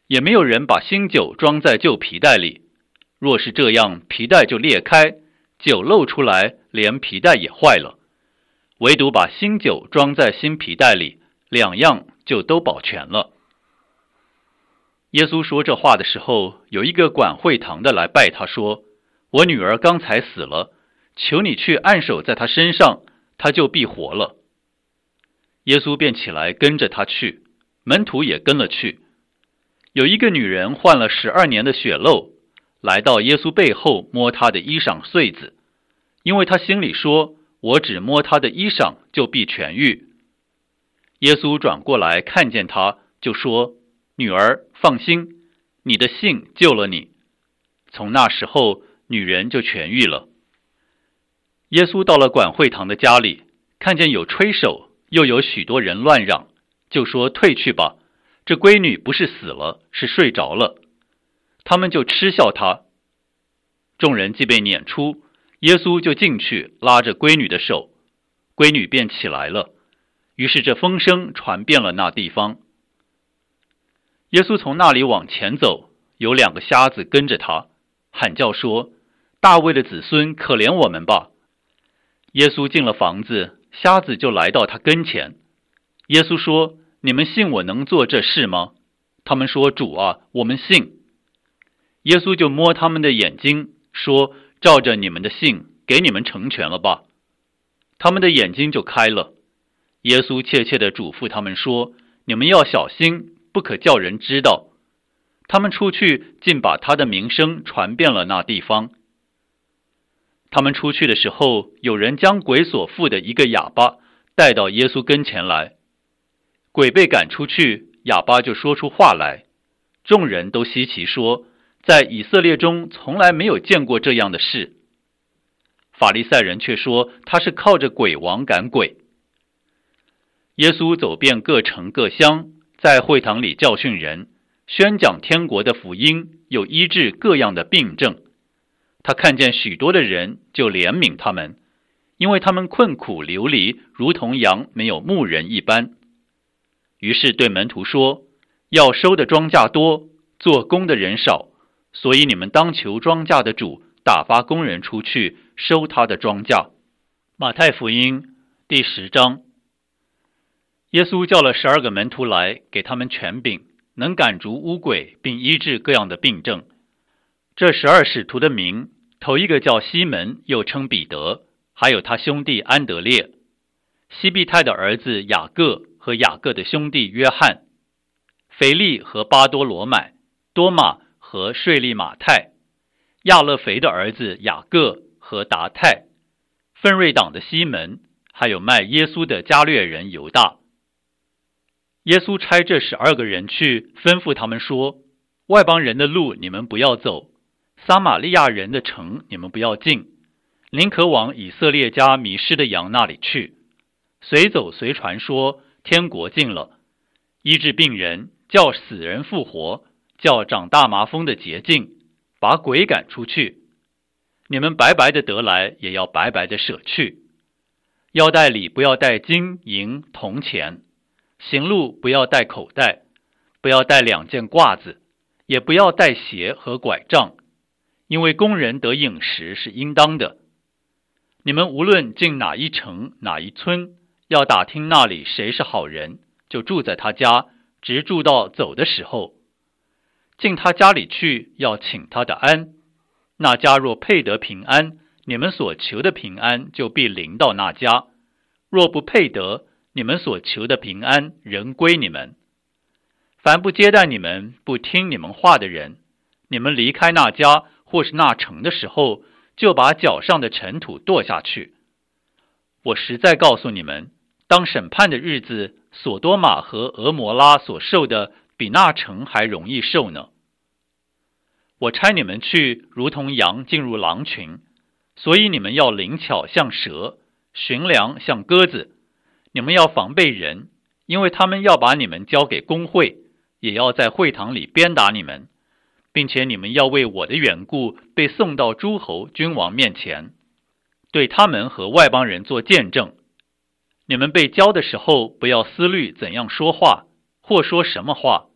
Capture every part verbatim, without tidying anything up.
也没有人把新酒装在旧皮袋里。若是这样，皮袋就裂开，酒漏出来，连皮袋也坏了。唯独把新酒装在新皮袋里，两样就都保全了。耶稣说这话的时候，有一个管会堂的来拜他说，我女儿刚才死了，求你去按手在她身上，她就必活了。耶稣便起来跟着他去，门徒也跟了去。有一个女人患了十二年的血漏，来到耶稣背后摸他的衣裳穗子，因为他心里说，我只摸他的衣裳就必痊愈。耶稣转过来看见他，就说，女儿，放心，你的信救了你。从那时候，女人就痊愈了。耶稣到了管会堂的家里，看见有吹手，又有许多人乱嚷，就说，退去吧，这闺女不是死了，是睡着了。他们就嗤笑他。众人既被撵出，耶稣就进去拉着闺女的手，闺女便起来了。于是这风声传遍了那地方。耶稣从那里往前走，有两个瞎子跟着他，喊叫说，大卫的子孙，可怜我们吧。耶稣进了房子，瞎子就来到他跟前。耶稣说，你们信我能做这事吗？他们说，主啊，我们信。耶稣就摸他们的眼睛，说，照着你们的信，给你们成全了吧。他们的眼睛就开了。耶稣切切地嘱咐他们说，你们要小心，不可叫人知道。他们出去，竟把他的名声传遍了那地方。他们出去的时候，有人将鬼所附的一个哑巴带到耶稣跟前来。鬼被赶出去，哑巴就说出话来。众人都稀奇说，在以色列中从来没有见过这样的事。法利赛人却说，他是靠着鬼王赶鬼。耶稣走遍各城各乡，在会堂里教训人，宣讲天国的福音，又医治各样的病症。他看见许多的人，就怜悯他们，因为他们困苦流离，如同羊没有牧人一般。于是对门徒说，要收的庄稼多，做工的人少，所以你们当求庄稼的主打发工人出去收他的庄稼。马太福音第十章。耶稣叫了十二个门徒来，给他们权柄，能赶逐污鬼，并医治各样的病症。这十二使徒的名，头一个叫西门，又称彼得，还有他兄弟安德烈，西庇太的儿子雅各和雅各的兄弟约翰，腓力和巴多罗买，多马和税利马太，亚勒腓的儿子雅各和达太，奋锐党的西门，还有卖耶稣的加略人犹大。耶稣差这十二个人去，吩咐他们说，外邦人的路你们不要走，撒玛利亚人的城你们不要进，宁可往以色列家迷失的羊那里去。随走随传说，天国近了，医治病人，叫死人复活，叫长大麻风的洁净，把鬼赶出去。你们白白的得来，也要白白的舍去。腰带里不要带金银铜钱，行路不要带口袋，不要带两件褂子，也不要带鞋和拐杖，因为工人得饮食是应当的。你们无论进哪一城哪一村，要打听那里谁是好人，就住在他家，直住到走的时候。进他家里去，要请他的安。那家若配得平安，你们所求的平安就必临到那家；若不配得，你们所求的平安仍归你们。凡不接待你们、不听你们话的人，你们离开那家或是那城的时候，就把脚上的尘土跺下去。我实在告诉你们，当审判的日子，索多玛和俄摩拉所受的，比那城还容易受呢。我差你们去，如同羊进入狼群，所以你们要灵巧像蛇，驯良像鸽子。你们要防备人，因为他们要把你们交给公会，也要在会堂里鞭打你们，并且你们要为我的缘故被送到诸侯君王面前，对他们和外邦人做见证。你们被交的时候，不要思虑怎样说话，或说什么话，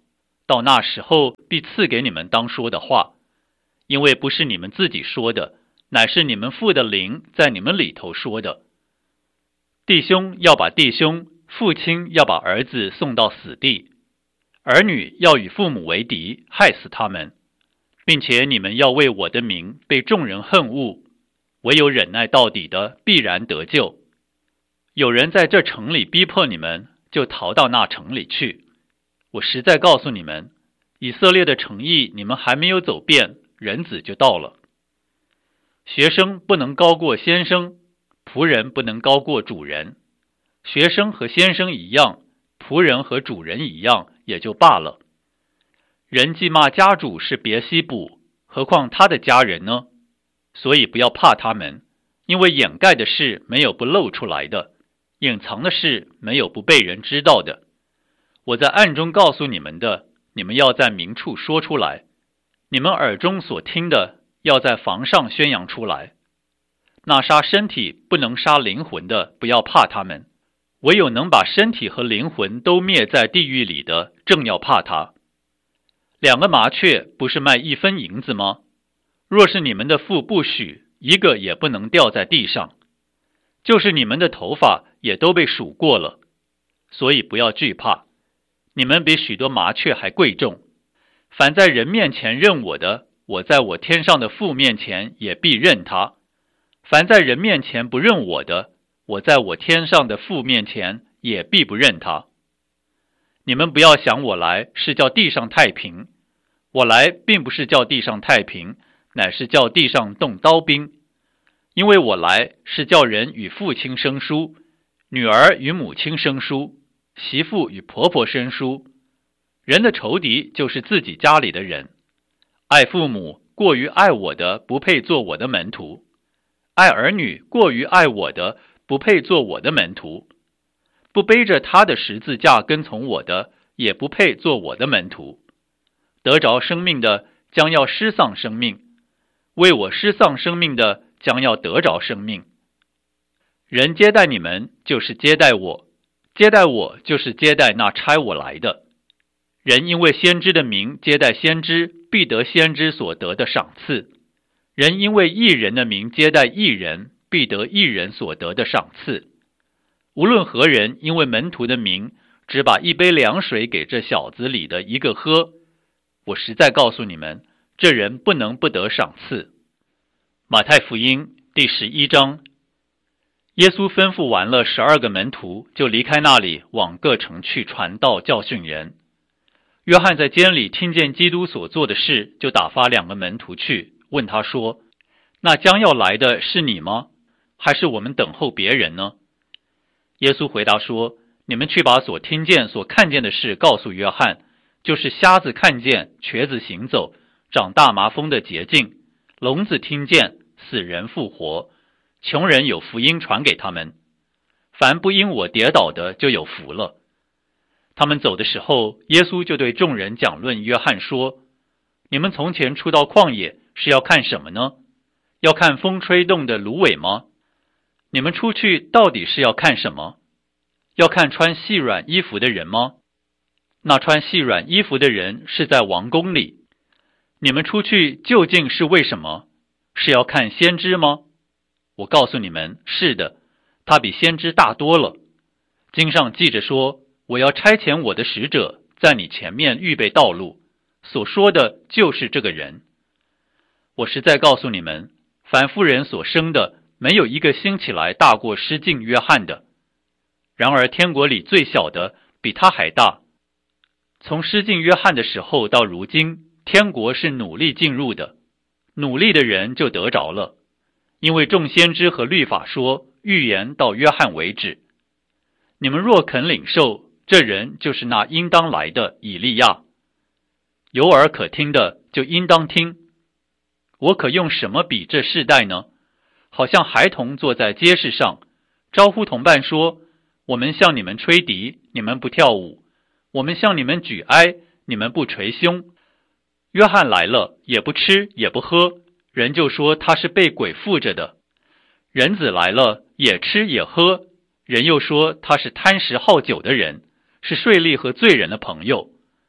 到那时候必赐给你们当说的话，因为不是你们自己说的，乃是你们父的灵在你们里头说的。弟兄要把弟兄，父亲要把儿子送到死地，儿女要与父母为敌，害死他们，并且你们要为我的名被众人恨恶，唯有忍耐到底的必然得救。有人在这城里逼迫你们，就逃到那城里去。我实在告诉你们，以色列的城邑你们还没有走遍，人子就到了。学生不能高过先生，仆人不能高过主人。学生和先生一样，仆人和主人一样，也就罢了。人既骂家主是别西卜，何况他的家人呢？所以不要怕他们，因为掩盖的事没有不露出来的，隐藏的事没有不被人知道的。我在暗中告诉你们的，你们要在明处说出来；你们耳中所听的，要在房上宣扬出来。那杀身体不能杀灵魂的，不要怕他们；唯有能把身体和灵魂都灭在地狱里的，正要怕他。两个麻雀不是卖一分银子吗？若是你们的父不许，一个也不能掉在地上。就是你们的头发也都被数过了，所以不要惧怕。你们比许多麻雀还贵重。凡在人面前认我的，我在我天上的父面前也必认他；凡在人面前不认我的，我在我天上的父面前也必不认他。你们不要想我来是叫地上太平，我来并不是叫地上太平，乃是叫地上动刀兵。因为我来是叫人与父亲生疏，女儿与母亲生疏，媳妇与婆婆生疏。人的仇敌就是自己家里的人。爱父母过于爱我的，不配做我的门徒；爱儿女过于爱我的，不配做我的门徒；不背着他的十字架跟从我的，也不配做我的门徒。得着生命的将要失丧生命，为我失丧生命的将要得着生命。人接待你们，就是接待我；接待我，就是接待那差我来的。人因为先知的名接待先知，必得先知所得的赏赐；人因为义人的名接待义人，必得义人所得的赏赐。无论何人因为门徒的名，只把一杯凉水给这小子里的一个喝，我实在告诉你们，这人不能不得赏赐。马太福音第十一章。耶稣吩咐完了十二个门徒，就离开那里，往各城去传道教训人。约翰在监里听见基督所做的事，就打发两个门徒去，问他说：那将要来的是你吗？还是我们等候别人呢？耶稣回答说：你们去把所听见所看见的事告诉约翰，就是瞎子看见，瘸子行走，长大麻风的洁净，聋子听见，死人复活，穷人有福音传给他们。凡不因我跌倒的，就有福了。他们走的时候，耶稣就对众人讲论约翰说：你们从前出到旷野，是要看什么呢？要看风吹动的芦苇吗？你们出去到底是要看什么？要看穿细软衣服的人吗？那穿细软衣服的人是在王宫里。你们出去究竟是为什么？是要看先知吗？我告诉你们，是的，他比先知大多了。经上记着说，我要差遣我的使者在你前面预备道路，所说的就是这个人。我实在告诉你们，凡妇人所生的，没有一个兴起来大过施浸约翰的。然而天国里最小的比他还大。从施浸约翰的时候到如今，天国是努力进入的，努力的人就得着了。因为众先知和律法说，预言到约翰为止。你们若肯领受，这人就是那应当来的以利亚。有耳可听的就应当听。我可用什么比这世代呢？好像孩童坐在街市上，招呼同伴说：我们向你们吹笛，你们不跳舞；我们向你们举哀，你们不捶胸。约翰来了，也不吃也不喝，人就说他是被鬼附着的。人子来了，也吃也喝，人又说他是贪食好酒的人，是税吏和罪人的朋友。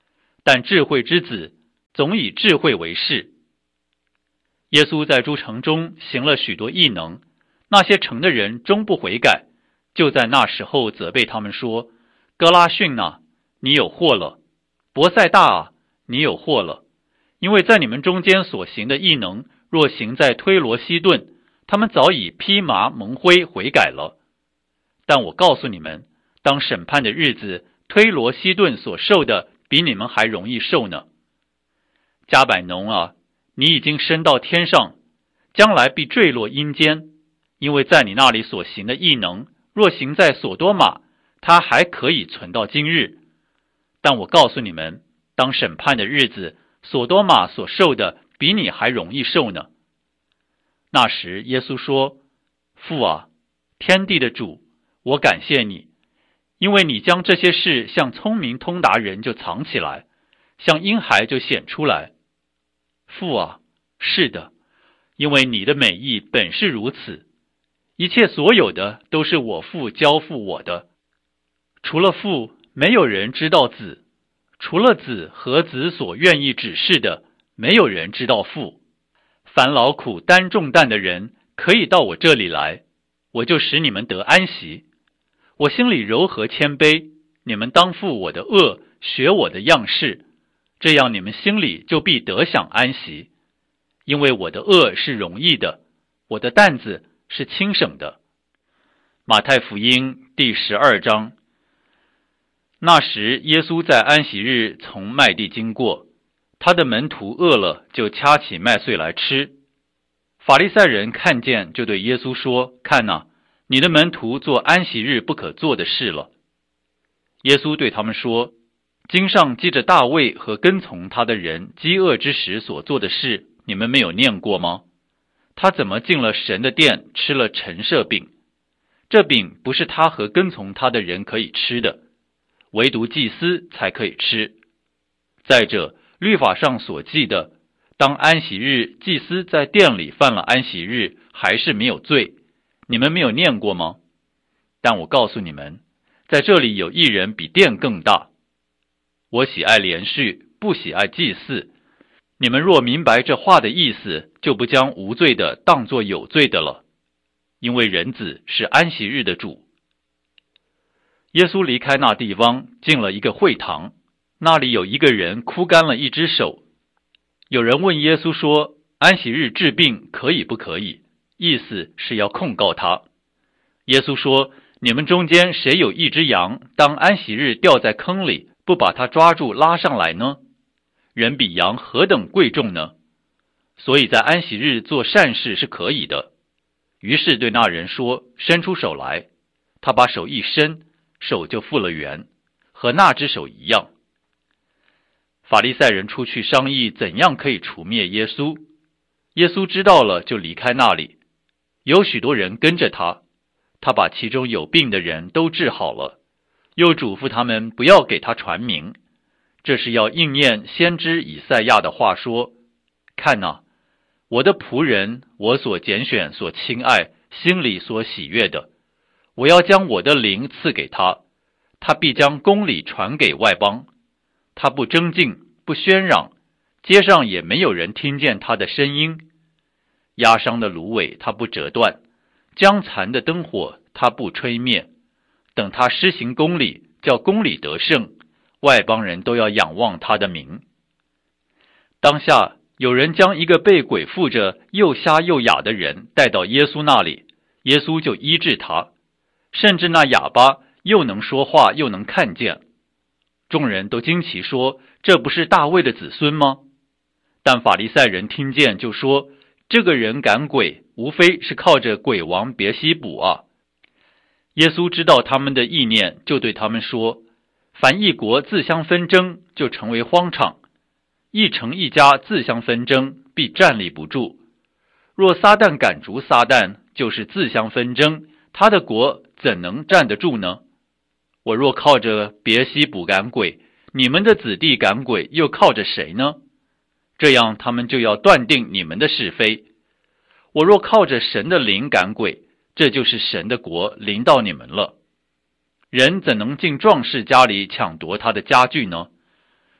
但智慧之子总以智慧为事。耶稣在诸城中行了许多异能，那些城的人终不悔改，就在那时候责备他们说：哥拉汛啊，你有祸了；伯赛大啊，你有祸了。因为在你们中间所行的异能，若行在推罗西顿，他们早已披麻蒙灰悔改了。但我告诉你们，当审判的日子，推罗西顿所受的比你们还容易受呢。加百农啊，你已经升到天上，将来必坠落阴间，因为在你那里所行的异能，若行在所多玛，它还可以存到今日。但我告诉你们，当审判的日子，所多玛所受的比你还容易受呢。那时耶稣说：父啊，天地的主，我感谢你，因为你将这些事向聪明通达人就藏起来，向婴孩就显出来。父啊，是的，因为你的美意本是如此。一切所有的都是我父交付我的，除了父，没有人知道子；除了子和子所愿意指示的，没有人知道父。凡劳苦担重担的人，可以到我这里来，我就使你们得安息。我心里柔和谦卑，你们当负我的恶，学我的样式，这样你们心里就必得享安息。因为我的恶是容易的，我的担子是轻省的。马太福音第十二章。那时耶稣在安息日从麦地经过，他的门徒饿了，就掐起麦穗来吃。法利赛人看见，就对耶稣说：看哪，你的门徒做安息日不可做的事了。耶稣对他们说：经上记着大卫和跟从他的人饥饿之时所做的事，你们没有念过吗？他怎么进了神的殿，吃了陈设饼？这饼不是他和跟从他的人可以吃的，唯独祭司才可以吃。再者，律法上所记的，当安息日祭司在殿里犯了安息日，还是没有罪，你们没有念过吗？但我告诉你们，在这里有一人比殿更大。我喜爱连续，不喜爱祭祀。你们若明白这话的意思，就不将无罪的当作有罪的了，因为人子是安息日的主。耶稣离开那地方，进了一个会堂，那里有一个人枯干了一只手。有人问耶稣说：安息日治病可以不可以？意思是要控告他。耶稣说：你们中间谁有一只羊，当安息日掉在坑里，不把它抓住拉上来呢？人比羊何等贵重呢？所以在安息日做善事是可以的。于是对那人说：伸出手来。他把手一伸，手就复了原，和那只手一样。法利赛人出去商议怎样可以除灭耶稣。耶稣知道了，就离开那里。有许多人跟着他，他把其中有病的人都治好了，又嘱咐他们不要给他传名。这是要应验先知以赛亚的话说：看哪，我的仆人，我所拣选所亲爱，心里所喜悦的，我要将我的灵赐给他，他必将公理传给外邦。他不争竞，不喧嚷，街上也没有人听见他的声音。压伤的芦苇他不折断，将残的灯火他不吹灭。等他施行公理，叫公理得胜，外邦人都要仰望他的名。当下有人将一个被鬼附着又瞎又哑的人带到耶稣那里，耶稣就医治他，甚至那哑巴又能说话又能看见。众人都惊奇说：这不是大卫的子孙吗？但法利赛人听见就说：这个人赶鬼，无非是靠着鬼王别西卜啊。耶稣知道他们的意念，就对他们说：凡一国自相纷争，就成为荒场；一城一家自相纷争，必站立不住。若撒旦赶逐撒旦，就是自相纷争，他的国怎能站得住呢？我若靠着别西卜赶鬼，你们的子弟赶鬼又靠着谁呢？这样他们就要断定你们的是非。我若靠着神的灵赶鬼，这就是神的国临到你们了。人怎能进壮士家里抢夺他的家具呢？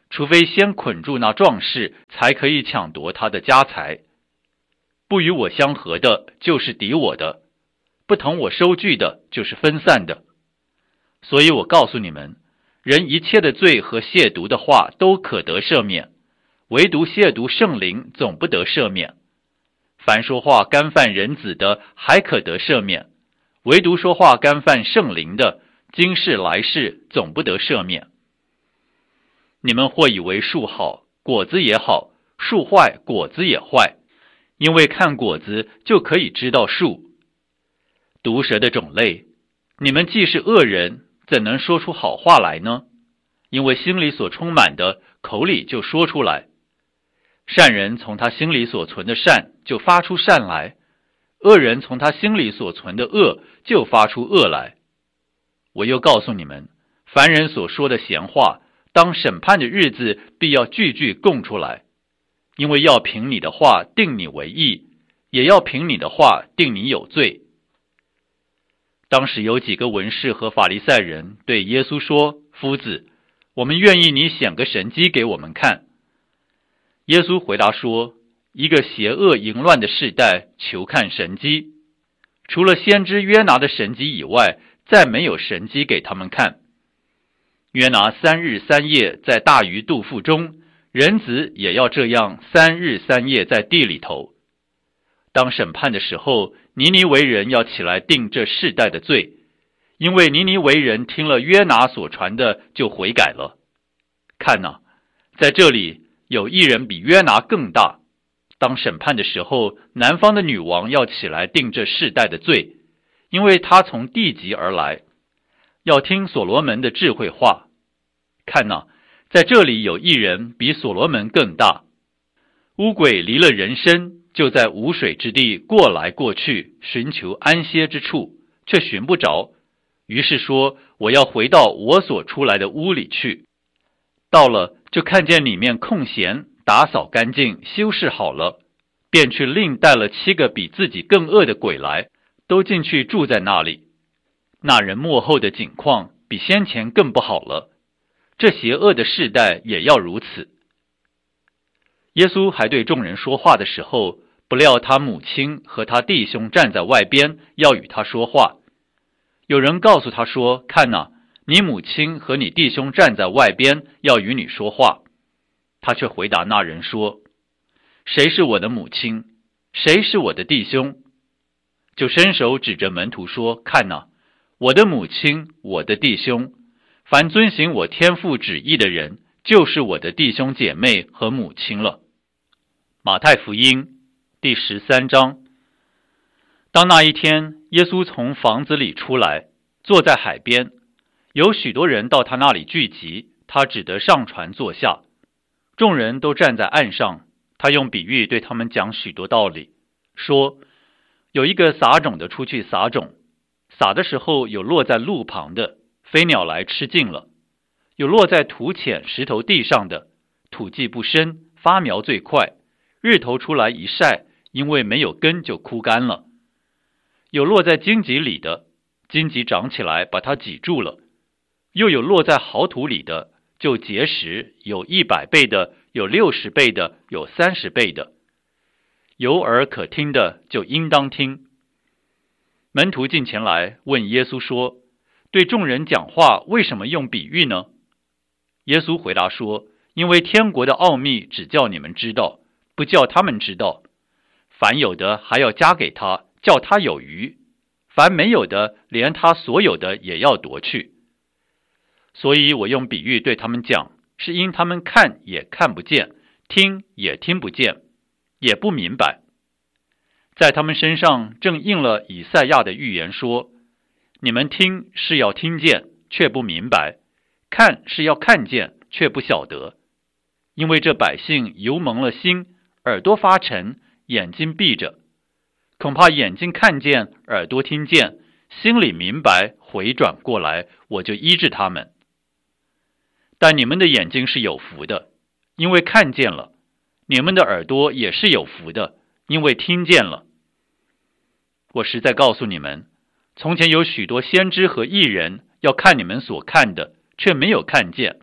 除非先捆住那壮士，才可以抢夺他的家财。不与我相合的，就是敌我的；不同我收据的，就是分散的。所以我告诉你们，人一切的罪和亵渎的话都可得赦免，唯独亵渎圣灵总不得赦免。凡说话干犯人子的，还可得赦免，唯独说话干犯圣灵的，今世来世总不得赦免。你们或以为树好，果子也好；树坏，果子也坏，因为看果子就可以知道树。毒蛇的种类，你们既是恶人，怎能说出好话来呢？因为心里所充满的，口里就说出来。善人从他心里所存的善，就发出善来；恶人从他心里所存的恶，就发出恶来。我又告诉你们，凡人所说的闲话，当审判的日子，必要句句供出来，因为要凭你的话定你为义，也要凭你的话定你有罪。当时有几个文士和法利赛人对耶稣说：夫子，我们愿意你显个神迹给我们看。耶稣回答说：一个邪恶淫乱的世代求看神迹，除了先知约拿的神迹以外，再没有神迹给他们看。约拿三日三夜在大鱼肚腹中，人子也要这样三日三夜在地里头。当审判的时候，尼尼微人要起来定这世代的罪，因为尼尼微人听了约拿所传的就悔改了。看哪，在这里有一人比约拿更大。当审判的时候，南方的女王要起来定这世代的罪，因为她从地极而来，要听所罗门的智慧话。看哪，在这里有一人比所罗门更大。乌鬼离了人身，就在无水之地过来过去，寻求安歇之处，却寻不着。于是说：我要回到我所出来的屋里去。到了，就看见里面空闲，打扫干净，修饰好了，便去另带了七个比自己更恶的鬼来，都进去住在那里。那人末后的景况比先前更不好了。这邪恶的世代也要如此。耶稣还对众人说话的时候，不料他母亲和他弟兄站在外边，要与他说话。有人告诉他说：看哪，你母亲和你弟兄站在外边，要与你说话。他却回答那人说：谁是我的母亲？谁是我的弟兄？就伸手指着门徒说：看哪，我的母亲，我的弟兄，凡遵行我天父旨意的人，就是我的弟兄姐妹和母亲了。马太福音第十三章。当那一天，耶稣从房子里出来，坐在海边，有许多人到他那里聚集，他只得上船坐下。众人都站在岸上，他用比喻对他们讲许多道理，说：有一个撒种的出去撒种，撒的时候有落在路旁的，飞鸟来吃尽了；有落在土浅石头地上的，土迹不深，发苗最快，日头出来一晒，因为没有根就枯干了；有落在荆棘里的，荆棘长起来把它挤住了；又有落在好土里的，就结实，有一百倍的，有六十倍的，有三十倍的。有耳可听的，就应当听。门徒进前来问耶稣说：对众人讲话为什么用比喻呢？耶稣回答说：因为天国的奥秘只叫你们知道，不叫他们知道。凡有的还要加给他，叫他有余；凡没有的，连他所有的也要夺去。所以我用比喻对他们讲，是因他们看也看不见，听也听不见，也不明白。在他们身上正应了以赛亚的预言说：你们听是要听见，却不明白；看是要看见，却不晓得。因为这百姓油蒙了心，耳朵发沉，眼睛闭着，恐怕眼睛看见，耳朵听见，心里明白，回转过来，我就医治他们。但你们的眼睛是有福的，因为看见了；你们的耳朵也是有福的，因为听见了。我实在告诉你们，从前有许多先知和义人要看你们所看的，却没有看见；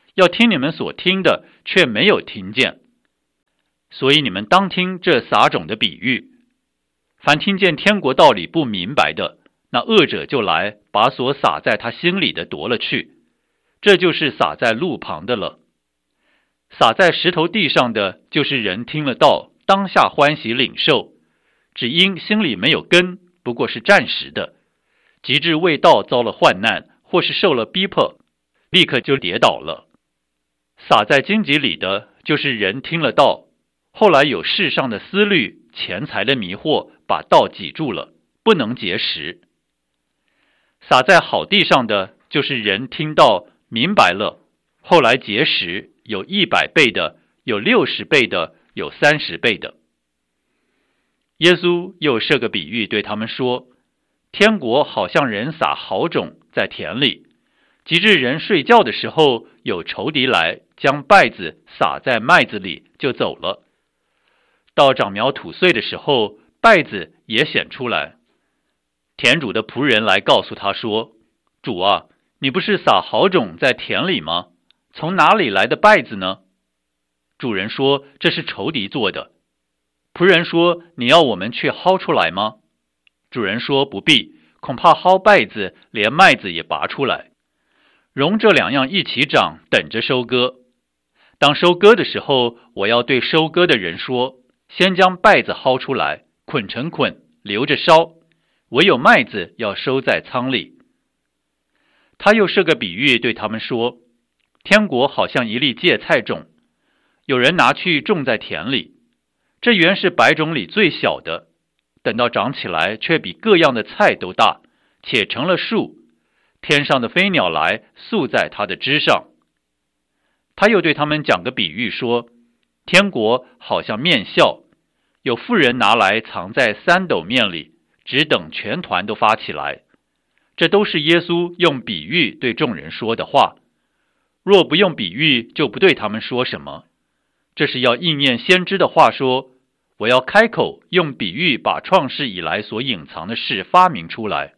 要听你们所听的，却没有听见。所以你们当听这撒种的比喻。凡听见天国道理不明白的，那恶者就来，把所撒在他心里的夺了去。这就是撒在路旁的了。撒在石头地上的，就是人听了道，当下欢喜领受，只因心里没有根，不过是暂时的，及至为道遭了患难，或是受了逼迫，立刻就跌倒了。撒在荆棘里的，就是人听了道，后来有世上的思虑、钱财的迷惑，把道挤住了，不能结实。撒在好地上的，就是人听道明白了，后来结实，有一百倍的，有六十倍的，有三十倍的。耶稣又设个比喻对他们说，天国好像人撒好种在田里，及至人睡觉的时候，有仇敌来，将稗子撒在麦子里，就走了。到长苗吐穗的时候，稗子也显出来。田主的仆人来告诉他说，主啊，你不是撒好种在田里吗？从哪里来的稗子呢？主人说，这是仇敌做的。仆人说，你要我们去薅出来吗？主人说，不必，恐怕薅稗子，连麦子也拔出来。容这两样一起长，等着收割。当收割的时候，我要对收割的人说，先将稗子薅出来，捆成捆，留着烧，唯有麦子要收在仓里。他又设个比喻对他们说，天国好像一粒芥菜种，有人拿去种在田里，这原是百种里最小的，等到长起来，却比各样的菜都大，且成了树，天上的飞鸟来，宿在它的枝上。他又对他们讲个比喻说，天国好像面酵，有妇人拿来藏在三斗面里，只等全团都发起来。这都是耶稣用比喻对众人说的话。若不用比喻，就不对他们说什么。这是要应验先知的话说，我要开口用比喻把创世以来所隐藏的事发明出来。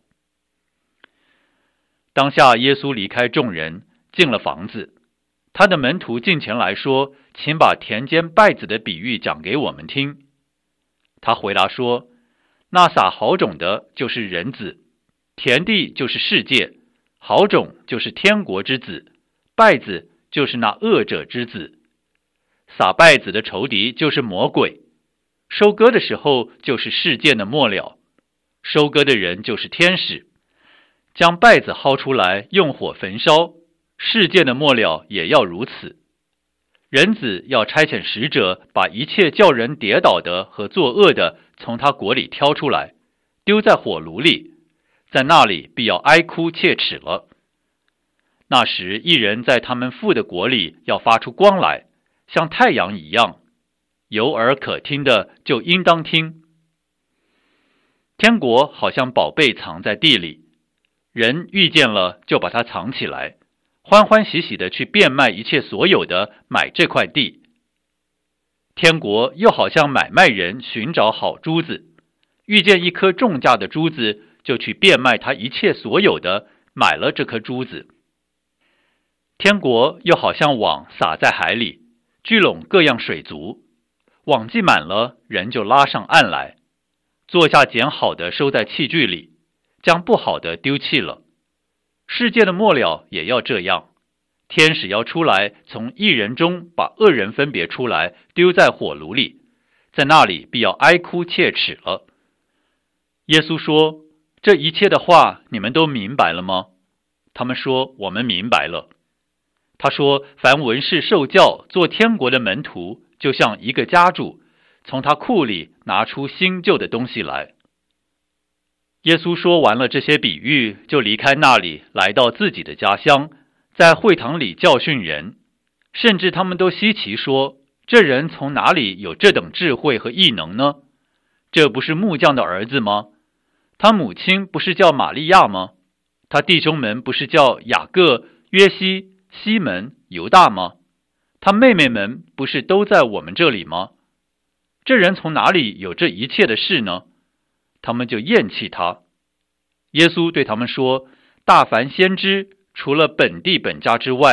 当下耶稣离开众人，进了房子。他的门徒进前来说，请把田间稗子的比喻讲给我们听。他回答说，那撒好种的就是人子，田地就是世界，好种就是天国之子，稗子就是那恶者之子。撒稗子的仇敌就是魔鬼，收割的时候就是世界的末了，收割的人就是天使。将稗子薅出来，用火焚烧，世界的末了也要如此。人子要差遣使者，把一切叫人跌倒的和作恶的从他国里挑出来，丢在火炉里，在那里必要哀哭切齿了。那时一人在他们父的国里要发出光来，像太阳一样，有耳可听的就应当听。天国好像宝贝藏在地里，人遇见了就把它藏起来，欢欢喜喜的去变卖一切所有的，买这块地。天国又好像买卖人寻找好珠子，遇见一颗重价的珠子，就去变卖他一切所有的，买了这颗珠子。天国又好像网撒在海里，聚拢各样水族，网既满了，人就拉上岸来，坐下捡好的收在器具里，将不好的丢弃了。世界的末了也要这样，天使要出来，从一人中把恶人分别出来，丢在火炉里，在那里必要哀哭切齿了。耶稣说，这一切的话你们都明白了吗？他们说，我们明白了。他说，凡文士受教做天国的门徒，就像一个家主，从他库里拿出新旧的东西来。耶稣说完了这些比喻，就离开那里，来到自己的家乡，在会堂里教训人，甚至他们都稀奇说，这人从哪里有这等智慧和异能呢？这不是木匠的儿子吗？他母亲不是叫玛利亚吗？他弟兄们不是叫雅各、约西、西门、犹大吗？他妹妹们不是都在我们这里吗？这人从哪里有这一切的事呢？他们就厌弃他。耶稣对他们说，大凡先知，除了本地本家之外，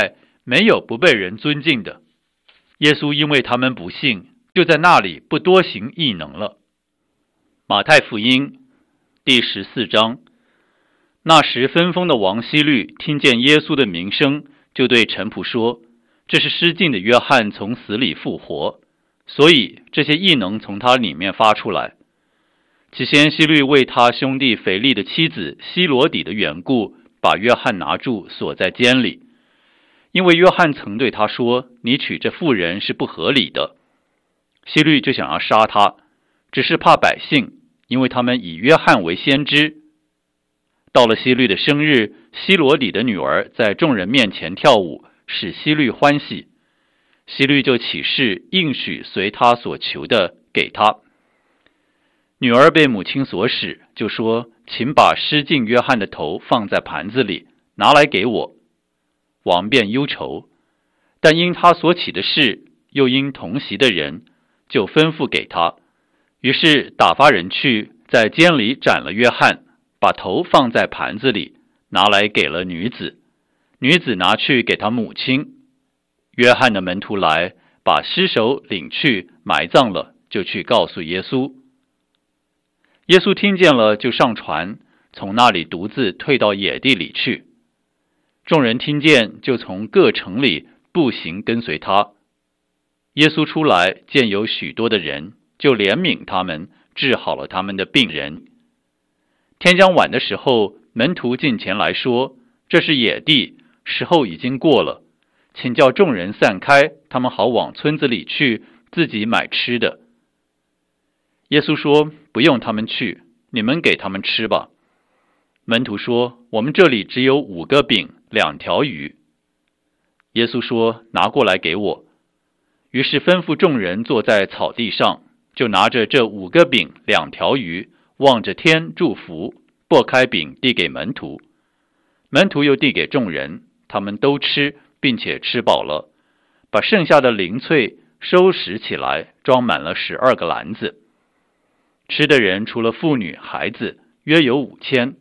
没有不被人尊敬的。耶稣因为他们不信，就在那里不多行异能了。马太福音第十四章。那时分封的王希律听见耶稣的名声，就对臣仆说，这是失敬的约翰从死里复活，所以这些异能从他里面发出来。起先希律为他兄弟腓力的妻子希罗底的缘故，把约翰拿住锁在监里，因为约翰曾对他说，你娶这妇人是不合理的。希律就想要杀他，只是怕百姓，因为他们以约翰为先知。到了希律的生日，希罗底的女儿在众人面前跳舞，使希律欢喜。希律就起誓应许随他所求的给他。女儿被母亲所使，就说，请把失敬约翰的头放在盘子里，拿来给我。王便忧愁，但因他所起的事，又因同席的人，就吩咐给他。于是打发人去，在监里斩了约翰，把头放在盘子里，拿来给了女子。女子拿去给他母亲。约翰的门徒来，把尸首领去埋葬了，就去告诉耶稣。耶稣听见了，就上船，从那里独自退到野地里去。众人听见，就从各城里步行跟随他。耶稣出来，见有许多的人，就怜悯他们，治好了他们的病人。天将晚的时候，门徒进前来说，这是野地，时候已经过了，请叫众人散开，他们好往村子里去，自己买吃的。耶稣说，不用他们去，你们给他们吃吧。门徒说，我们这里只有五个饼，两条鱼。耶稣说，拿过来给我。于是吩咐众人坐在草地上，就拿着这五个饼两条鱼，望着天祝福，擘开饼递给门徒。门徒又递给众人，他们都吃，并且吃饱了，把剩下的零碎收拾起来，装满了十二个篮子。吃的人除了妇女孩子，约有五千。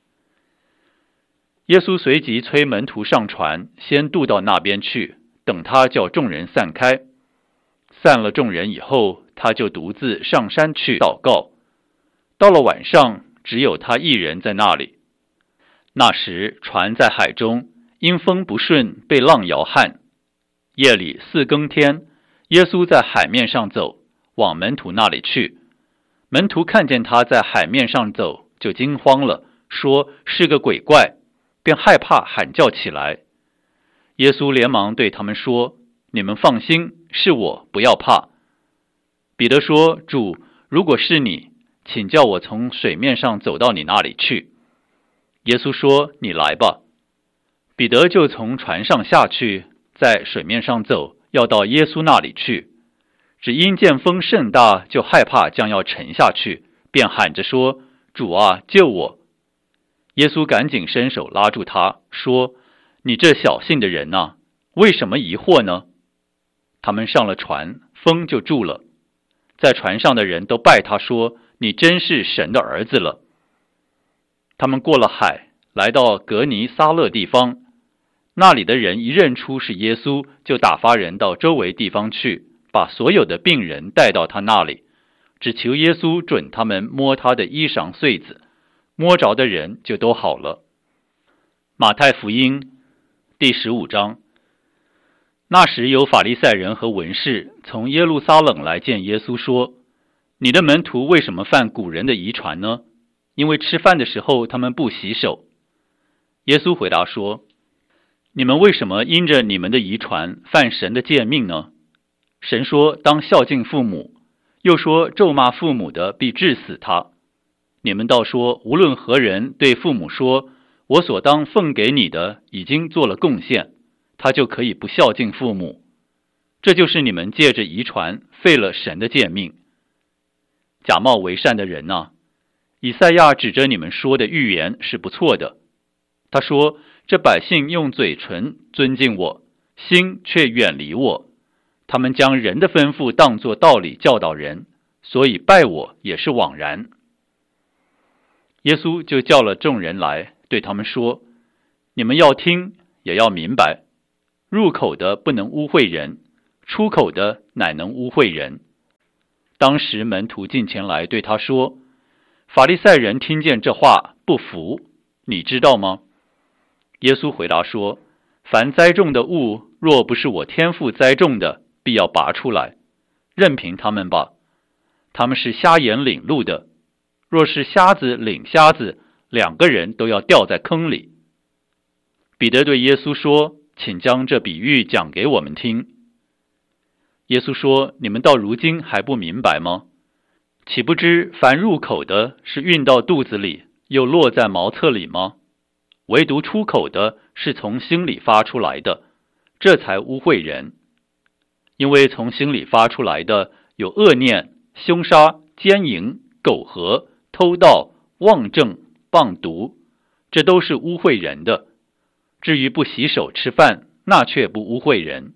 耶稣随即催门徒上船，先渡到那边去，等他叫众人散开。散了众人以后，他就独自上山去祷告。到了晚上，只有他一人在那里。那时船在海中，因风不顺，被浪摇撼。夜里四更天，耶稣在海面上走，往门徒那里去。门徒看见他在海面上走，就惊慌了，说是个鬼怪，便害怕喊叫起来。耶稣连忙对他们说，你们放心，是我，不要怕。彼得说，主，如果是你，请叫我从水面上走到你那里去。耶稣说，你来吧。彼得就从船上下去，在水面上走，要到耶稣那里去。只因见风甚大，就害怕将要沉下去，便喊着说，主啊，救我。耶稣赶紧伸手拉住他，说，你这小信的人啊，为什么疑惑呢？他们上了船，风就住了。在船上的人都拜他说，你真是神的儿子了。他们过了海，来到格尼撒勒地方，那里的人一认出是耶稣，就打发人到周围地方去，把所有的病人带到他那里，只求耶稣准他们摸他的衣裳穗子，摸着的人就都好了。马太福音第十五章。那时有法利赛人和文士从耶路撒冷来见耶稣，说，你的门徒为什么犯古人的遗传呢？因为吃饭的时候他们不洗手。耶稣回答说，你们为什么因着你们的遗传犯神的诫命呢？神说当孝敬父母，又说咒骂父母的必治死他。你们倒说无论何人对父母说，我所当奉给你的已经做了贡献，他就可以不孝敬父母。这就是你们借着遗传废了神的诫命。假冒为善的人啊，以赛亚指着你们说的预言是不错的。他说，这百姓用嘴唇尊敬我，心却远离我。他们将人的吩咐当作道理教导人，所以拜我也是枉然。耶稣就叫了众人来，对他们说，你们要听，也要明白。 入口的不能污秽人，出口的乃能污秽人。当时门徒进前来对他说，法利赛人听见这话不服，你知道吗？耶稣回答说，凡栽种的物，若不是我天父栽种的，必要拔出来，任凭他们吧。他们是瞎眼领路的，若是瞎子领瞎子，两个人都要掉在坑里。彼得对耶稣说，请将这比喻讲给我们听。耶稣说，你们到如今还不明白吗？岂不知凡入口的是运到肚子里，又落在茅厕里吗？唯独出口的是从心里发出来的，这才污秽人。因为从心里发出来的有恶念、凶杀、奸淫、苟合、偷盗、妄证、谤毒，这都是污秽人的。至于不洗手吃饭，那却不污秽人。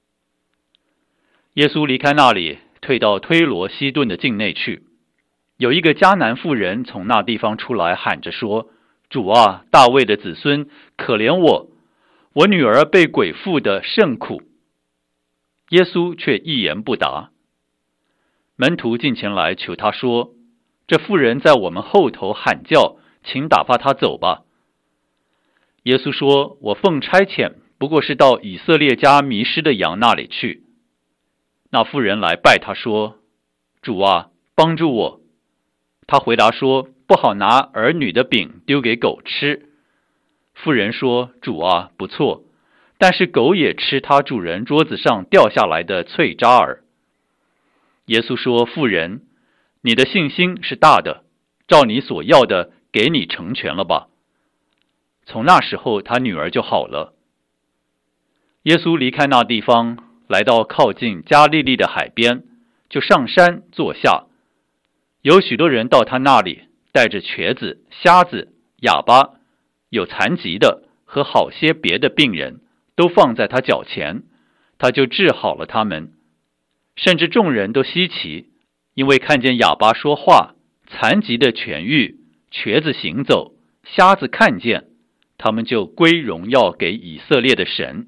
耶稣离开那里，退到推罗西顿的境内去。有一个迦南妇人从那地方出来，喊着说，主啊，大卫的子孙，可怜我，我女儿被鬼附得甚苦。耶稣却一言不答。门徒进前来求他说，这妇人在我们后头喊叫，请打发她走吧。耶稣说，我奉差遣，不过是到以色列家迷失的羊那里去。那妇人来拜他说，主啊，帮助我。他回答说，不好拿儿女的饼丢给狗吃。妇人说，主啊，不错，但是狗也吃他主人桌子上掉下来的脆渣儿。耶稣说，妇人，你的信心是大的，照你所要的给你成全了吧。从那时候他女儿就好了。耶稣离开那地方，来到靠近加利利的海边，就上山坐下。有许多人到他那里，带着瘸子、瞎子、哑巴，有残疾的和好些别的病人，都放在他脚前，他就治好了他们。甚至众人都稀奇，因为看见哑巴说话，残疾的痊愈，瘸子行走，瞎子看见，他们就归荣耀给以色列的神。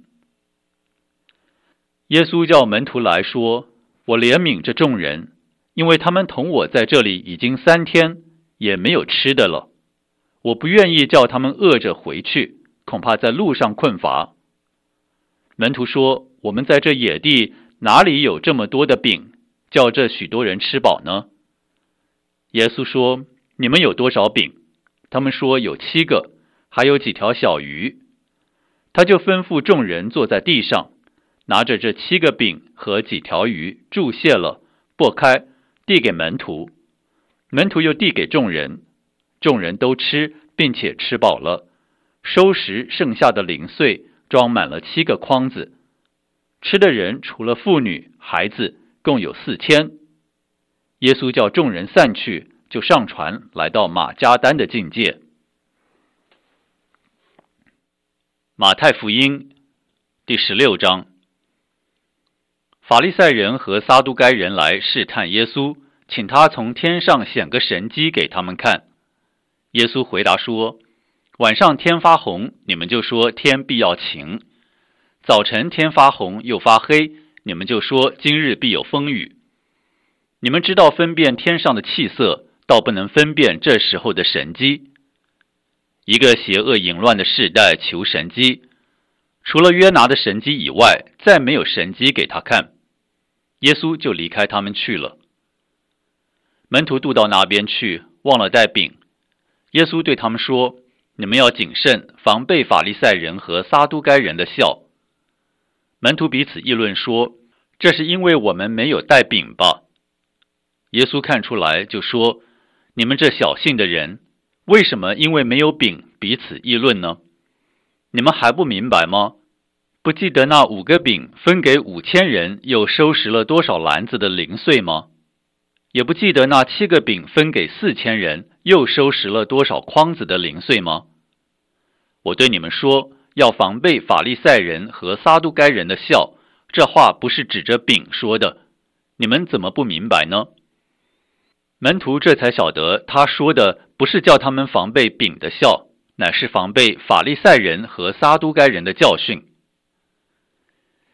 耶稣叫门徒来说，我怜悯这众人，因为他们同我在这里已经三天，也没有吃的了。我不愿意叫他们饿着回去，恐怕在路上困乏。门徒说，我们在这野地哪里有这么多的饼，叫这许多人吃饱呢？耶稣说，你们有多少饼？他们说有七个，还有几条小鱼。他就吩咐众人坐在地上，拿着这七个饼和几条鱼，注谢了，擘开，递给门徒。门徒又递给众人，众人都吃，并且吃饱了，收拾剩下的零碎，装满了七个筐子。吃的人除了妇女、孩子，共有四千。耶稣叫众人散去，就上船来到马加丹的境界。马太福音第十六章。法利赛人和撒都该人来试探耶稣，请他从天上显个神迹给他们看。耶稣回答说，晚上天发红，你们就说天必要晴；早晨天发红又发黑，你们就说今日必有风雨。你们知道分辨天上的气色，倒不能分辨这时候的神迹。一个邪恶淫乱的世代求神迹，除了约拿的神迹以外，再没有神迹给他看。耶稣就离开他们去了。门徒渡到那边去，忘了带饼。耶稣对他们说，你们要谨慎，防备法利赛人和撒都该人的酵。门徒彼此议论说，这是因为我们没有带饼吧？耶稣看出来就说，你们这小信的人，为什么因为没有饼彼此议论呢？你们还不明白吗？不记得那五个饼分给五千人，又收拾了多少篮子的零碎吗？也不记得那七个饼分给四千人，又收拾了多少筐子的零碎吗？我对你们说，要防备法利赛人和撒都该人的酵，这话不是指着饼说的，你们怎么不明白呢？门徒这才晓得，他说的不是叫他们防备饼的酵，乃是防备法利赛人和撒都该人的教训。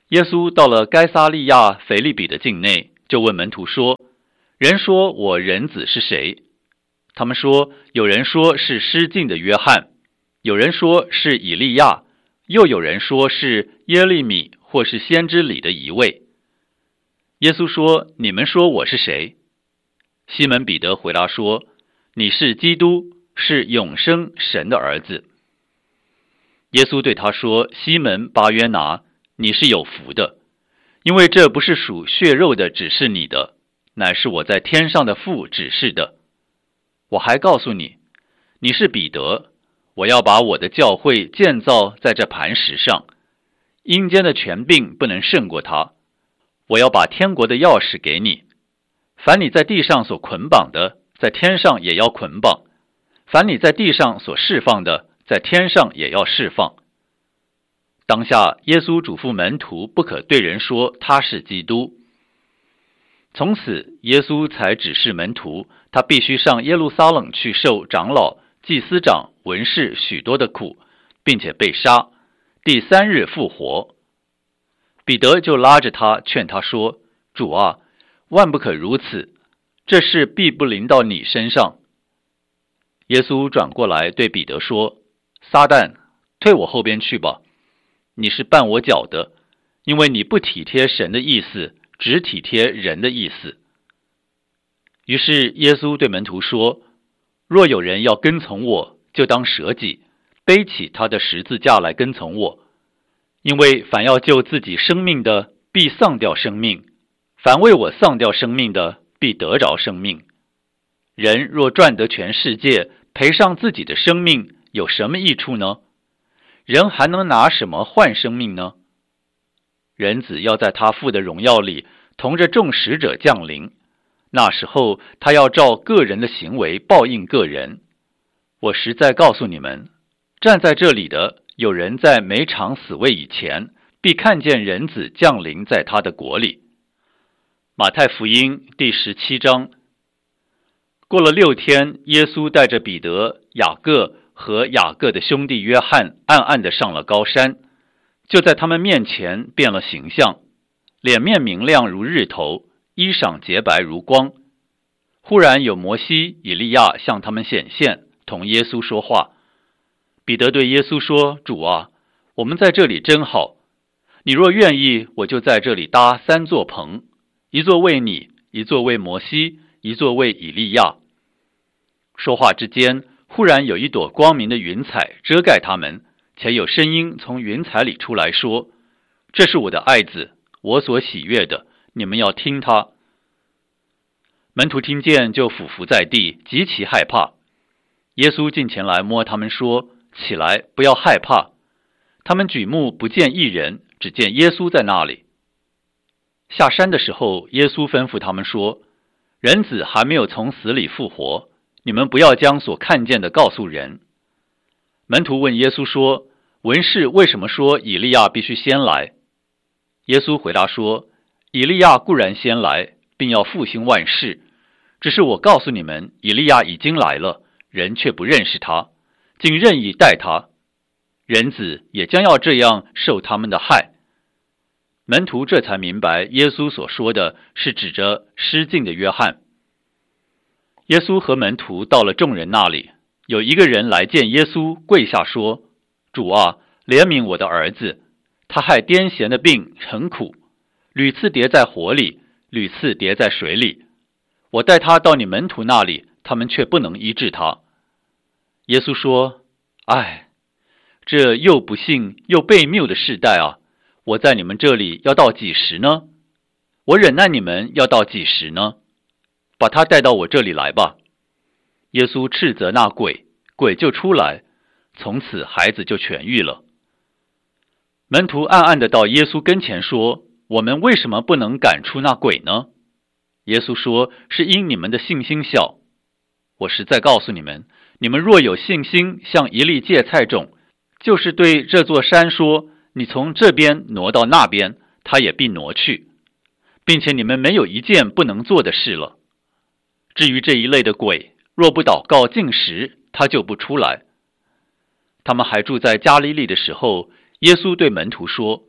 耶稣到了该撒利亚腓立比的境内，就问门徒说：人说我人子是谁？他们说，有人说是失禁的约翰，有人说是以利亚，又有人说是耶利米或是先知里的一位。耶稣说：你们说我是谁？西门彼得回答说：你是基督，是永生神的儿子。耶稣对他说：西门巴约拿，你是有福的，因为这不是属血肉的指示你的，乃是我在天上的父指示的。我还告诉你，你是彼得，我要把我的教会建造在这磐石上，阴间的权柄不能胜过它。我要把天国的钥匙给你，凡你在地上所捆绑的，在天上也要捆绑；凡你在地上所释放的，在天上也要释放。当下，耶稣嘱咐门徒不可对人说他是基督。从此，耶稣才指示门徒，他必须上耶路撒冷去受长老、祭司长、文士许多的苦，并且被杀，第三日复活。彼得就拉着他，劝他说：主啊，万不可如此，这事必不临到你身上。耶稣转过来对彼得说：撒旦，退我后边去吧，你是绊我脚的，因为你不体贴神的意思，只体贴人的意思。于是耶稣对门徒说：若有人要跟从我，就当舍己，背起他的十字架来跟从我。因为凡要救自己生命的，必丧掉生命；凡为我丧掉生命的，必得着生命。人若赚得全世界，赔上自己的生命，有什么益处呢？人还能拿什么换生命呢？人子要在他父的荣耀里，同着众使者降临。那时候，他要照个人的行为报应个人。我实在告诉你们，站在这里的有人在每场死位以前，必看见人子降临在他的国里。马太福音第十七章。过了六天，耶稣带着彼得、雅各和雅各的兄弟约翰，暗暗地上了高山，就在他们面前变了形象，脸面明亮如日头，衣裳洁白如光。忽然有摩西、以利亚向他们显现，同耶稣说话。彼得对耶稣说：主啊，我们在这里真好，你若愿意，我就在这里搭三座棚，一座为你，一座为摩西，一座为以利亚。说话之间，忽然有一朵光明的云彩遮盖他们，且有声音从云彩里出来说：这是我的爱子，我所喜悦的，你们要听他。门徒听见，就俯伏在地，极其害怕。耶稣近前来摸他们说：起来，不要害怕。他们举目不见一人，只见耶稣在那里。下山的时候，耶稣吩咐他们说：人子还没有从死里复活，你们不要将所看见的告诉人。门徒问耶稣说：文士为什么说以利亚必须先来？耶稣回答说：以利亚固然先来，并要复兴万事，只是我告诉你们，以利亚已经来了，人却不认识他，竟任意待他。人子也将要这样受他们的害。门徒这才明白耶稣所说的是指着失禁的约翰。耶稣和门徒到了众人那里，有一个人来见耶稣，跪下说：主啊，怜悯我的儿子，他害癫痫的病很苦，屡次跌在火里，屡次跌在水里。我带他到你门徒那里，他们却不能医治他。耶稣说：唉，这又不幸又悖谬的世代啊！我在你们这里要到几时呢？我忍耐你们要到几时呢？把他带到我这里来吧。耶稣斥责那鬼，鬼就出来，从此孩子就痊愈了。门徒暗暗地到耶稣跟前说：我们为什么不能赶出那鬼呢？耶稣说：是因你们的信心小。我实在告诉你们，你们若有信心像一粒芥菜种，就是对这座山说：你从这边挪到那边，它也必挪去，并且你们没有一件不能做的事了。至于这一类的鬼，若不祷告禁食，它就不出来。他们还住在加利利的时候，耶稣对门徒说：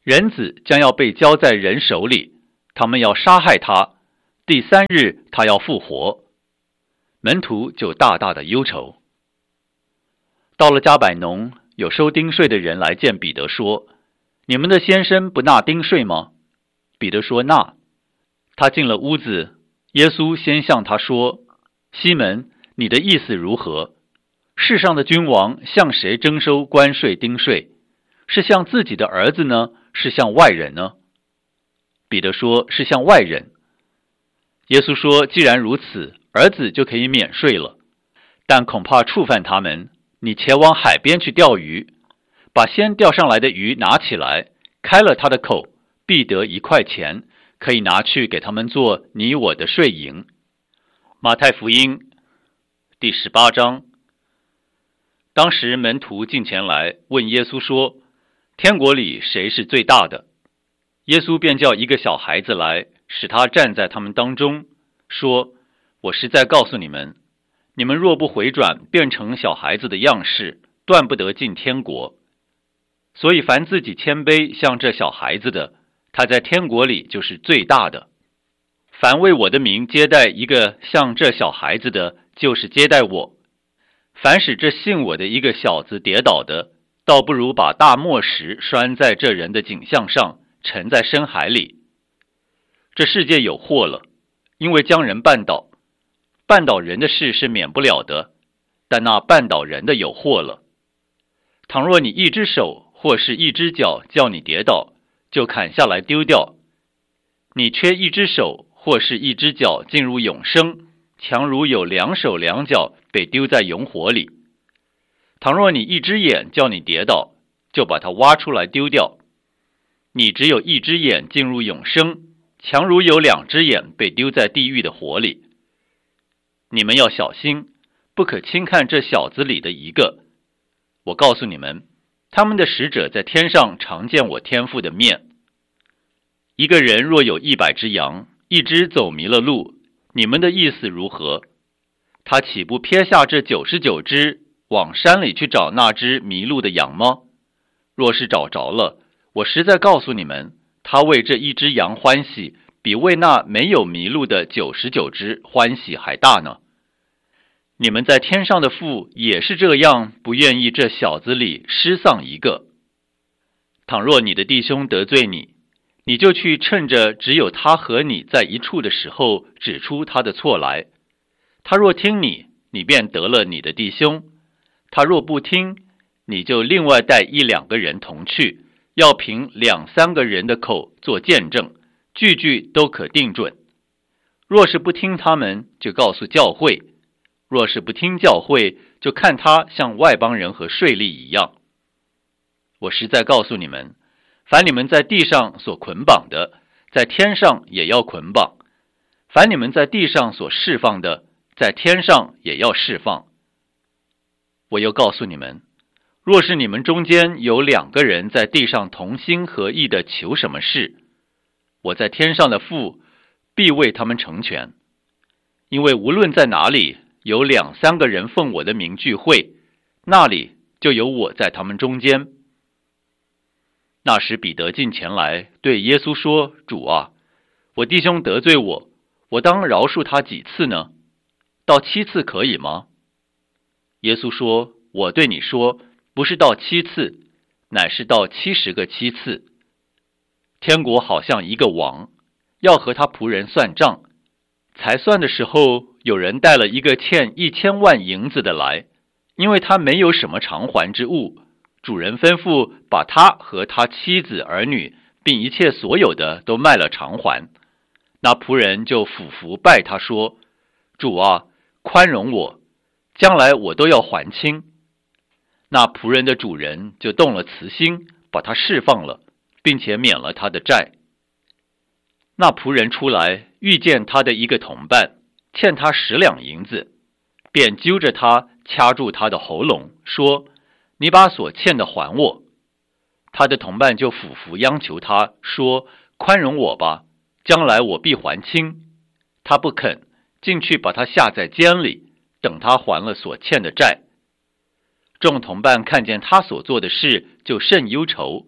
人子将要被交在人手里，他们要杀害他，第三日他要复活。门徒就大大的忧愁。到了加百农，有收丁税的人来见彼得说：你们的先生不纳丁税吗？彼得说纳。他进了屋子，耶稣先向他说：西门，你的意思如何？世上的君王向谁征收关税丁税？是向自己的儿子呢，是向外人呢？彼得说是向外人。耶稣说，既然如此，儿子就可以免税了，但恐怕触犯他们，你前往海边去钓鱼，把先钓上来的鱼拿起来，开了他的口，必得一块钱，可以拿去给他们做你我的税银。马太福音第十八章。当时门徒进前来问耶稣说：天国里谁是最大的？耶稣便叫一个小孩子来，使他站在他们当中，说：我实在告诉你们，你们若不回转，变成小孩子的样式，断不得进天国。所以凡自己谦卑像这小孩子的，他在天国里就是最大的。凡为我的名接待一个像这小孩子的，就是接待我。凡使这信我的一个小子跌倒的，倒不如把大磨石拴在这人的颈项上，沉在深海里。这世界有祸了，因为将人绊倒。绊倒人的事是免不了的，但那绊倒人的有祸了。倘若你一只手或是一只脚叫你跌倒，就砍下来丢掉。你缺一只手或是一只脚进入永生，强如有两手两脚被丢在永火里。倘若你一只眼叫你跌倒，就把它挖出来丢掉。你只有一只眼进入永生，强如有两只眼被丢在地狱的火里。你们要小心，不可轻看这小子里的一个。我告诉你们，他们的使者在天上常见我天父的面。一个人若有一百只羊，一只走迷了路，你们的意思如何？他岂不撇下这九十九只，往山里去找那只迷路的羊吗？若是找着了，我实在告诉你们，他为这一只羊欢喜，比为那没有迷路的九十九只欢喜还大呢。你们在天上的父也是这样，不愿意这小子里失丧一个。倘若你的弟兄得罪你，你就去趁着只有他和你在一处的时候，指出他的错来。他若听你，你便得了你的弟兄；他若不听，你就另外带一两个人同去，要凭两三个人的口做见证，句句都可定准。若是不听他们，就告诉教会；若是不听教会，就看他像外邦人和税吏一样。我实在告诉你们，凡你们在地上所捆绑的，在天上也要捆绑；凡你们在地上所释放的，在天上也要释放。我又告诉你们，若是你们中间有两个人在地上同心合意的求什么事，我在天上的父必为他们成全。因为无论在哪里有两三个人奉我的名聚会，那里就有我在他们中间。那时彼得进前来对耶稣说：主啊，我弟兄得罪我，我当饶恕他几次呢？到七次可以吗？耶稣说：我对你说，不是到七次，乃是到七十个七次。天国好像一个王，要和他仆人算账。才算的时候，有人带了一个欠一千万银子的来，因为他没有什么偿还之物。主人吩咐把他和他妻子儿女，并一切所有的都卖了偿还。那仆人就俯伏拜他说：主啊，宽容我，将来我都要还清。那仆人的主人就动了慈心，把他释放了，并且免了他的债。那仆人出来，遇见他的一个同伴，欠他十两银子，便揪着他，掐住他的喉咙，说：你把所欠的还我。他的同伴就俯伏央求他说：宽容我吧，将来我必还清。他不肯，进去把他下在监里，等他还了所欠的债。众同伴看见他所做的事，就甚忧愁，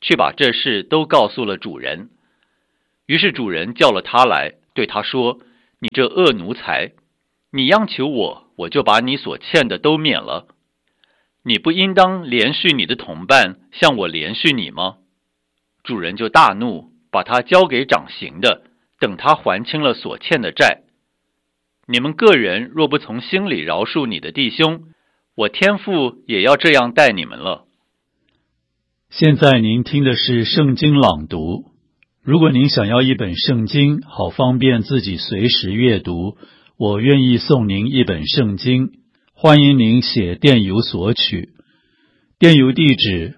去把这事都告诉了主人。于是主人叫了他来，对他说：你这恶奴才，你央求我，我就把你所欠的都免了。你不应当连续你的同伴，像我连续你吗？主人就大怒，把他交给掌刑的，等他还清了所欠的债。你们个人若不从心里饶恕你的弟兄，我天父也要这样待你们了。 现在您听的是圣经朗读。如果您想要一本圣经，好方便自己随时阅读，我愿意送您一本圣经。欢迎您写电邮索取，电邮地址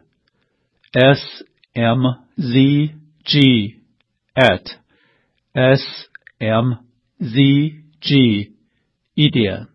s m z g at s m z g 一点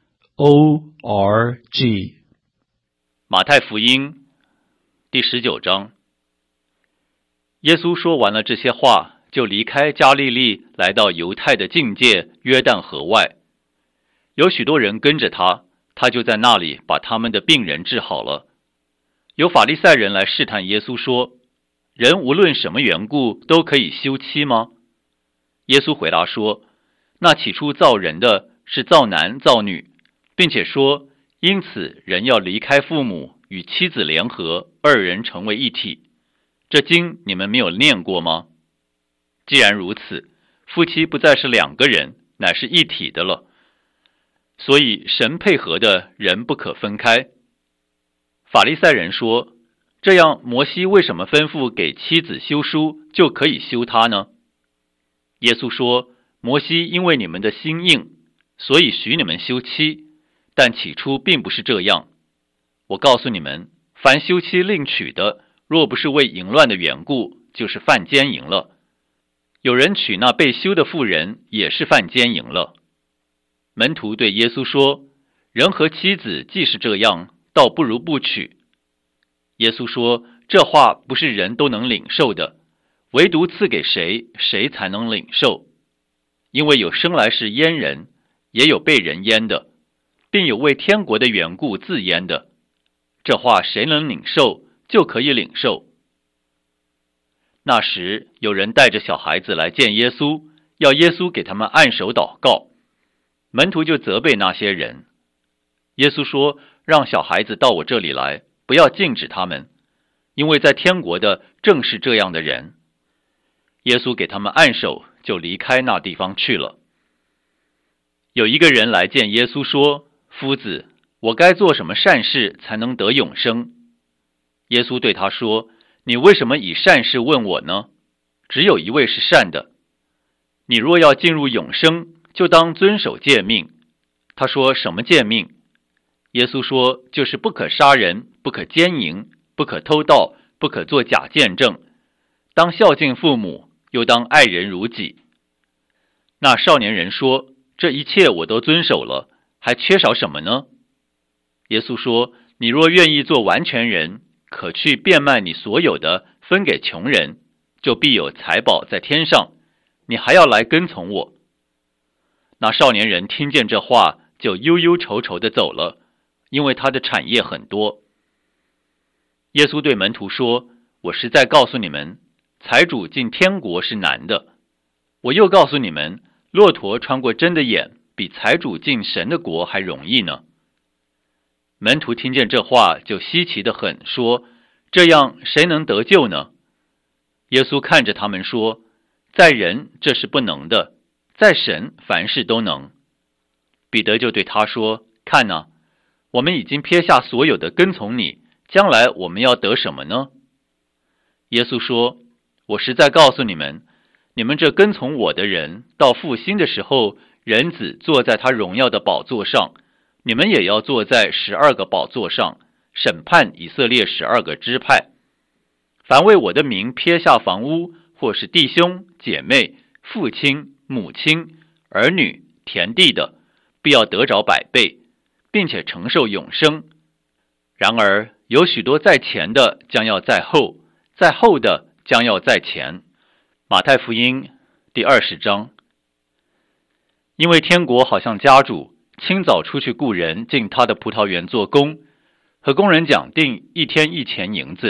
o r g。 马太福音第十九章。耶稣说完了这些话，就离开加利利，来到犹太的境界约旦河外。有许多人跟着他，他就在那里把他们的病人治好了。有法利赛人来试探耶稣说：人无论什么缘故都可以休妻吗？耶稣回答说：那起初造人的是造男造女，并且说，因此人要离开父母，与妻子联合，二人成为一体。这经你们没有念过吗？既然如此，夫妻不再是两个人，乃是一体的了。所以神配合的人不可分开。法利赛人说：这样摩西为什么吩咐给妻子休书，就可以休她呢？耶稣说：摩西因为你们的心硬，所以许你们休妻，但起初并不是这样。我告诉你们，凡休妻另娶的，若不是为淫乱的缘故，就是犯奸淫了。有人娶那被休的妇人，也是犯奸淫了。门徒对耶稣说：人和妻子既是这样，倒不如不娶。耶稣说：这话不是人都能领受的，唯独赐给谁，谁才能领受。因为有生来是阉人，也有被人阉的，并有为天国的缘故自阉的。这话谁能领受，就可以领受。那时有人带着小孩子来见耶稣，要耶稣给他们按手祷告。门徒就责备那些人。耶稣说：让小孩子到我这里来，不要禁止他们，因为在天国的正是这样的人。耶稣给他们按手，就离开那地方去了。有一个人来见耶稣说：夫子，我该做什么善事才能得永生？耶稣对他说：你为什么以善事问我呢？只有一位是善的。你若要进入永生，就当遵守诫命。他说：什么诫命？耶稣说：就是不可杀人，不可奸淫，不可偷盗，不可作假见证，当孝敬父母，又当爱人如己。那少年人说：这一切我都遵守了，还缺少什么呢？耶稣说：你若愿意做完全人，可去变卖你所有的，分给穷人，就必有财宝在天上。你还要来跟从我。那少年人听见这话，就忧忧愁愁地走了，因为他的产业很多。耶稣对门徒说：我实在告诉你们，财主进天国是难的。我又告诉你们，骆驼穿过针的眼，比财主进神的国还容易呢。门徒听见这话，就稀奇得很，说：这样谁能得救呢？耶稣看着他们说：在人这是不能的，在神凡事都能。彼得就对他说：看哪，我们已经撇下所有的跟从你，将来我们要得什么呢？耶稣说：我实在告诉你们，你们这跟从我的人，到复兴的时候，人子坐在他荣耀的宝座上，你们也要坐在十二个宝座上，审判以色列十二个支派。凡为我的名撇下房屋，或是弟兄姐妹、父亲母亲、儿女、田地的，必要得着百倍，并且承受永生。然而有许多在前的将要在后，在后的将要在前。马太福音第二十章。因为天国好像家主清早出去雇人进他的葡萄园做工，和工人讲定一天一钱银子，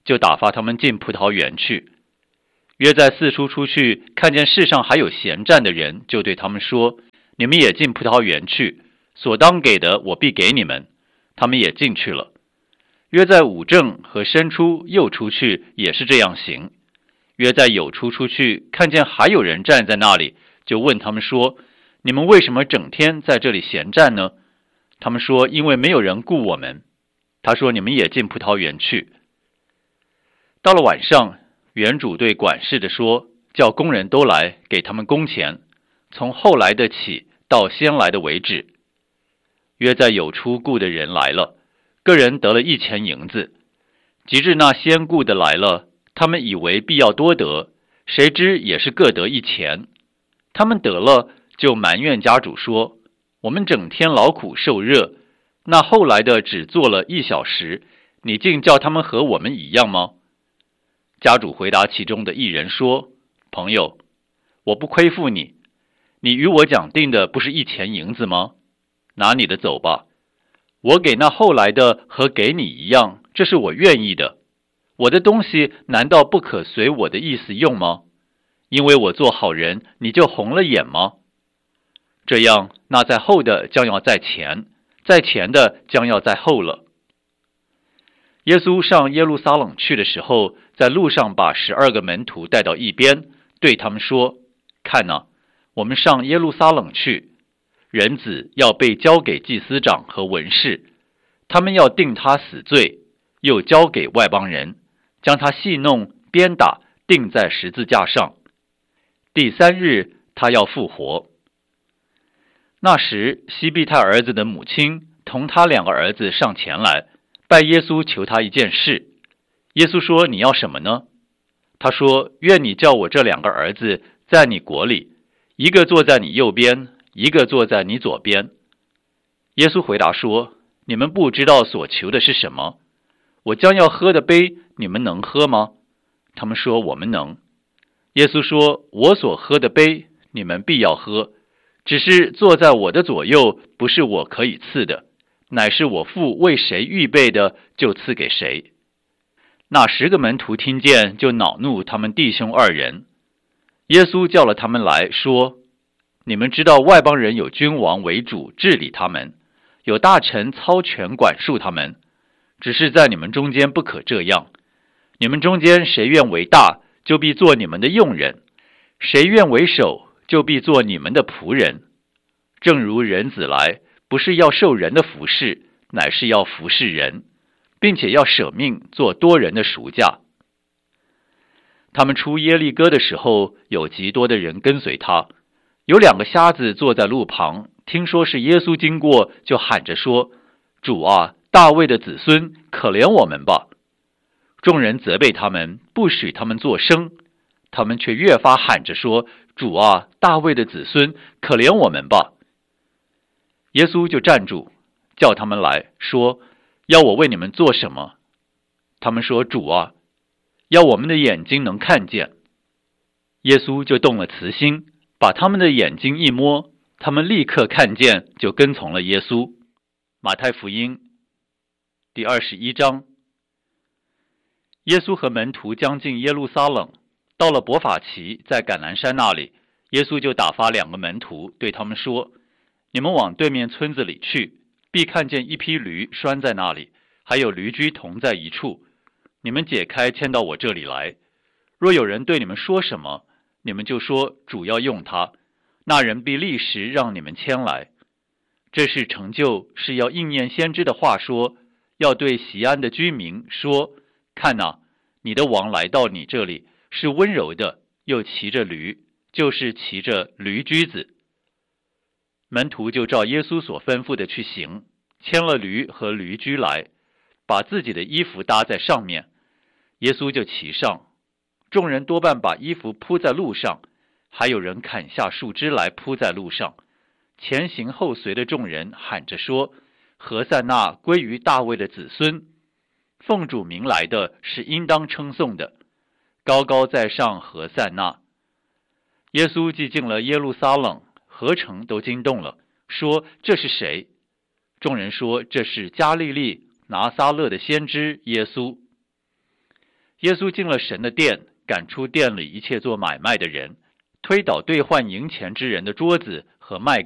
就打发他们进葡萄园去。约在四处出去，看见世上还有闲站的人，就对他们说：你们也进葡萄园去，所当给的我必给你们。他们也进去了。约在午正和申初又出去，也是这样行。约在酉初出去，看见还有人站在那里，就问他们说：你们为什么整天在这里闲站呢？他们说：因为没有人雇我们。他说：你们也进葡萄园去。到了晚上，园主对管事的说：叫工人都来，给他们工钱，从后来的起到先来的为止。约在酉初雇的人来了，个人得了一钱银子。及至那先雇的来了，他们以为必要多得，谁知也是各得一钱。他们得了，就埋怨家主说：我们整天劳苦受热，那后来的只做了一小时，你竟叫他们和我们一样吗？家主回答其中的一人说：朋友，我不亏负你，你与我讲定的不是一钱银子吗？拿你的走吧，我给那后来的和给你一样，这是我愿意的。我的东西难道不可随我的意思用吗？因为我做好人，你就红了眼吗？这样，那在后的将要在前，在前的将要在后了。耶稣上耶路撒冷去的时候，在路上把十二个门徒带到一边，对他们说：看哪，我们上耶路撒冷去，人子要被交给祭司长和文士，他们要定他死罪，又交给外邦人，将他戏弄、鞭打，钉在十字架上。第三日，他要复活。那时，西庇太儿子的母亲同他两个儿子上前来，拜耶稣求他一件事。耶稣说：你要什么呢？他说：愿你叫我这两个儿子在你国里，一个坐在你右边，一个坐在你左边。耶稣回答说：你们不知道所求的是什么。我将要喝的杯，你们能喝吗？他们说：我们能。耶稣说：我所喝的杯，你们必要喝，只是坐在我的左右，不是我可以赐的，乃是我父为谁预备的，就赐给谁。那十个门徒听见，就恼怒他们弟兄二人。耶稣叫了他们来说：你们知道外邦人有君王为主治理他们，有大臣操权管束他们，只是在你们中间不可这样。你们中间谁愿为大，就必做你们的用人；谁愿为首，就必做你们的仆人。正如人子来，不是要受人的服侍，乃是要服侍人，并且要舍命做多人的赎价。他们出耶利哥的时候，有极多的人跟随他。有两个瞎子坐在路旁，听说是耶稣经过，就喊着说：主啊，大卫的子孙，可怜我们吧。众人责备他们，不许他们作声，他们却越发喊着说：主啊，大卫的子孙，可怜我们吧。耶稣就站住，叫他们来说：要我为你们做什么？他们说：主啊，要我们的眼睛能看见。耶稣就动了慈心，把他们的眼睛一摸，他们立刻看见，就跟从了耶稣。马太福音第二十一章。耶稣和门徒将近耶路撒冷，到了伯法其，在橄榄山那里，耶稣就打发两个门徒，对他们说：你们往对面村子里去，必看见一匹驴拴在那里，还有驴驹同在一处，你们解开牵到我这里来。若有人对你们说什么，你们就说主要用它，那人必立时让你们牵来。这事成就，是要应验先知的话说，要对西安的居民说：看哪，你的王来到你这里，是温柔的，又骑着驴，就是骑着驴驹子。门徒就照耶稣所吩咐的去行，牵了驴和驴驹来，把自己的衣服搭在上面，耶稣就骑上。众人多半把衣服铺在路上，还有人砍下树枝来铺在路上。前行后随的众人喊着说：何塞那归于大卫的子孙，奉主名来的是应当称颂的，高高在上何塞那。耶稣既进了耶路撒冷，何城都惊动了，说：这是谁？众人说：这是加利利拿撒勒的先知耶稣。 耶稣进了神的殿，赶出店里一切做买卖的人，推倒兑换银钱之人的桌子和卖